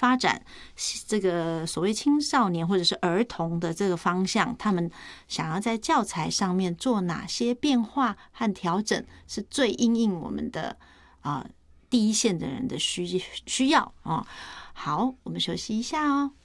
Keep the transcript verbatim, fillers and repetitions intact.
发展这个所谓青少年或者是儿童的这个方向，他们想要在教材上面做哪些变化和调整，是最因应我们的啊、呃、第一线的人的需需要啊、哦。好，我们休息一下哦。